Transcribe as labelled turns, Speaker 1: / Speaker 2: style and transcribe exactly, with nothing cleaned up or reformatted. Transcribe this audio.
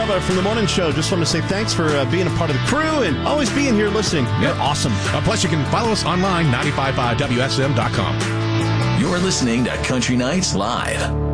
Speaker 1: Bubba from the Morning Show. Just want to say thanks for uh, being a part of the crew and always being here listening. You're
Speaker 2: Yep.
Speaker 1: awesome.
Speaker 2: Uh, plus, you can follow us online, nine five five W S M dot com.
Speaker 3: You're listening to Country Nights Live.